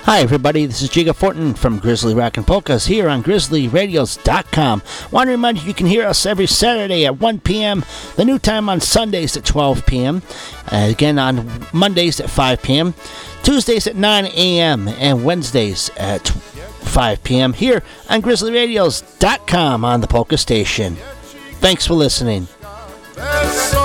Hi everybody, this is Jiga Fortin from Grizzly Rockin' Polkas here on GrizzlyRadios.com. Want to remind you can hear us every Saturday at 1 p.m., the new time on Sundays at 12 p.m., again on Mondays at 5 p.m., Tuesdays at 9 a.m., and Wednesdays at 5 p.m. here on GrizzlyRadios.com on the Polka Station. Thanks for listening.